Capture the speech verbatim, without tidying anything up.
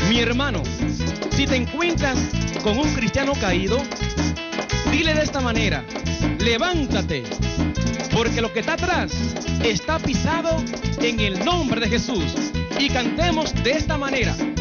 Mi hermano, si te encuentras con un cristiano caído, dile de esta manera: levántate, porque lo que está atrás está pisado en el nombre de Jesús. Y cantemos de esta manera: